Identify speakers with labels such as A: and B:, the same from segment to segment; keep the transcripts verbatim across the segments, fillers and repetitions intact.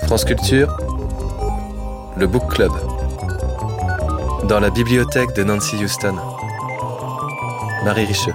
A: France Culture, le Book Club, dans la bibliothèque de Nancy Houston. Marie Richeux.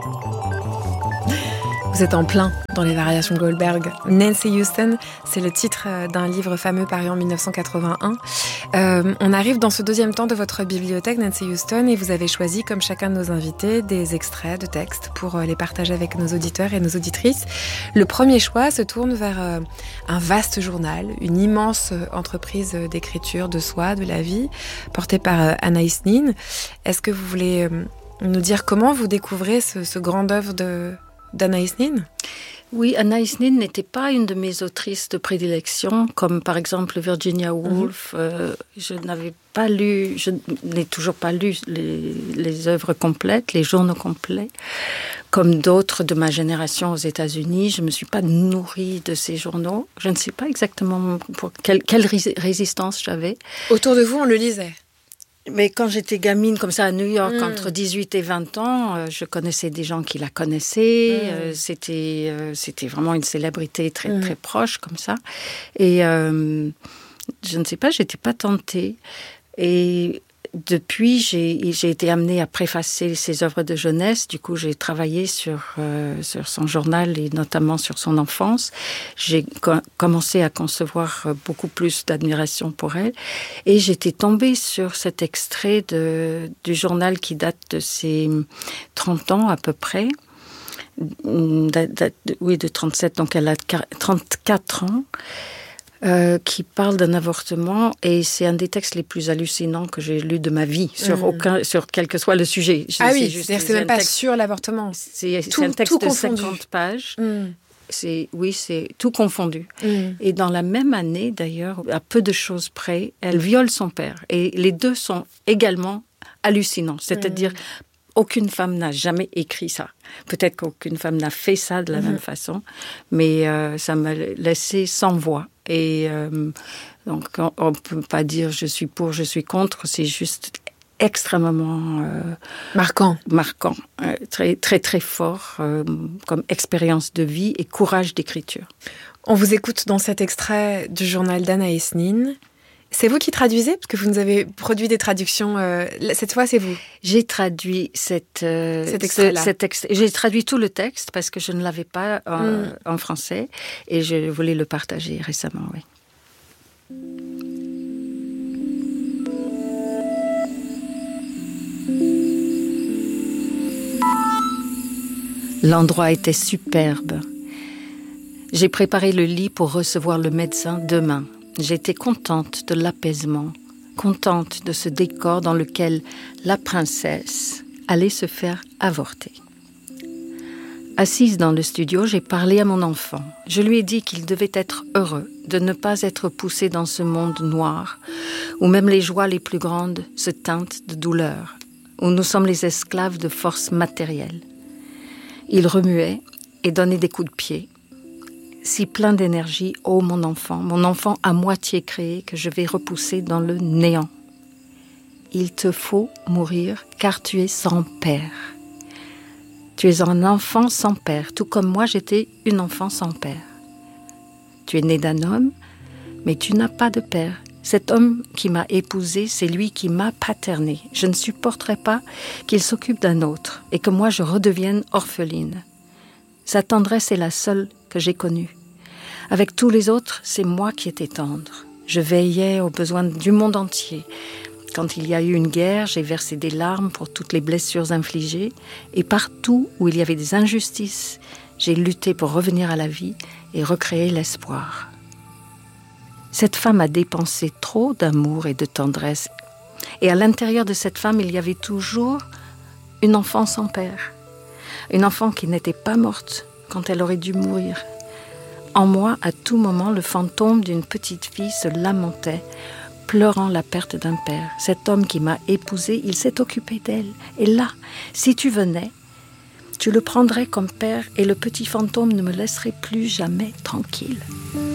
B: Vous êtes en plein dans les variations Goldberg. Nancy Houston, c'est le titre d'un livre fameux paru en dix-neuf cent quatre-vingt-un. Euh, on arrive dans ce deuxième temps de votre bibliothèque, Nancy Houston, et vous avez choisi, comme chacun de nos invités, des extraits de textes pour les partager avec nos auditeurs et nos auditrices. Le premier choix se tourne vers euh, un vaste journal, une immense entreprise d'écriture de soi, de la vie, portée par euh, Anaïs Nin. Est-ce que vous voulez euh, nous dire comment vous découvrez ce, ce grand œuvre de... d'Anaïs Nin?
C: Oui, Anaïs Nin n'était pas une de mes autrices de prédilection, comme par exemple Virginia Woolf. Mm-hmm. Euh, je n'avais pas lu, je n'ai toujours pas lu les, les œuvres complètes, les journaux complets. Comme d'autres de ma génération aux États-Unis, je ne me suis pas nourrie de ces journaux. Je ne sais pas exactement pour quelle, quelle résistance j'avais.
B: Autour de vous, on le lisait?
C: Mais quand j'étais gamine, comme ça, à New York, mmh. entre dix-huit et vingt ans, euh, je connaissais des gens qui la connaissaient. Mmh. Euh, c'était, euh, c'était vraiment une célébrité très, mmh. très proche, comme ça. Et euh, je ne sais pas, je n'étais pas tentée. Et depuis, j'ai, j'ai été amenée à préfacer ses œuvres de jeunesse. Du coup, j'ai travaillé sur, euh, sur son journal et notamment sur son enfance. J'ai co- commencé à concevoir beaucoup plus d'admiration pour elle. Et j'étais tombée sur cet extrait de, du journal qui date de ses trente ans à peu près. Date, date, oui, de trente-sept, donc elle a trente-quatre ans. Euh, qui parle d'un avortement, et c'est un des textes les plus hallucinants que j'ai lus de ma vie, sur, mmh. aucun, sur quel que soit le sujet.
B: Ah c'est oui, juste, c'est, c'est même pas texte, sur l'avortement.
C: C'est,
B: tout,
C: c'est un texte de
B: confondu.
C: cinquante pages.
B: Mmh.
C: C'est, oui, c'est tout confondu. Mmh. Et dans la même année, d'ailleurs, à peu de choses près, elle viole son père. Et les deux sont également hallucinants. C'est-à-dire... Mmh. Aucune femme n'a jamais écrit ça. Peut-être qu'aucune femme n'a fait ça de la mmh. même façon, mais euh, ça m'a laissé sans voix. Et euh, donc, on ne peut pas dire je suis pour, je suis contre, c'est juste extrêmement... Euh,
B: marquant.
C: Marquant, euh, très, très, très fort euh, comme expérience de vie et courage d'écriture.
B: On vous écoute dans cet extrait du journal d'Anaïs Nin. C'est vous qui traduisez? Parce que vous nous avez produit des traductions. Euh, cette fois, c'est vous.
C: J'ai traduit cette, euh,
B: cet extrait-là.
C: Ce, cet ex- j'ai traduit tout le texte parce que je ne l'avais pas en, mm. en français et je voulais le partager récemment, oui. L'endroit était superbe. J'ai préparé le lit pour recevoir le médecin demain. J'étais contente de l'apaisement, contente de ce décor dans lequel la princesse allait se faire avorter. Assise dans le studio, j'ai parlé à mon enfant. Je lui ai dit qu'il devait être heureux de ne pas être poussé dans ce monde noir, où même les joies les plus grandes se teintent de douleur, où nous sommes les esclaves de forces matérielles. Il remuait et donnait des coups de pied. Si plein d'énergie, ô oh mon enfant, mon enfant à moitié créé que je vais repousser dans le néant. Il te faut mourir car tu es sans père. Tu es un enfant sans père, tout comme moi j'étais une enfant sans père. Tu es né d'un homme, mais tu n'as pas de père. Cet homme qui m'a épousée, c'est lui qui m'a paternée. Je ne supporterai pas qu'il s'occupe d'un autre et que moi je redevienne orpheline. Sa tendresse est la seule que j'ai connue. Avec tous les autres, c'est moi qui étais tendre. Je veillais aux besoins du monde entier. Quand il y a eu une guerre, j'ai versé des larmes pour toutes les blessures infligées. Et partout où il y avait des injustices, j'ai lutté pour revenir à la vie et recréer l'espoir. Cette femme a dépensé trop d'amour et de tendresse. Et à l'intérieur de cette femme, il y avait toujours une enfant sans père. Une enfant qui n'était pas morte quand elle aurait dû mourir. En moi, à tout moment, le fantôme d'une petite fille se lamentait, pleurant la perte d'un père. Cet homme qui m'a épousée, il s'est occupé d'elle. Et là, si tu venais, tu le prendrais comme père et le petit fantôme ne me laisserait plus jamais tranquille.